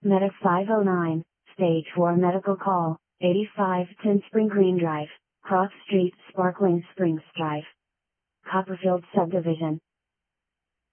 Medic 509, Stage 4 Medical Call, 8510 Spring Green Drive, Cross Street, Sparkling Springs Drive, Copperfield Subdivision.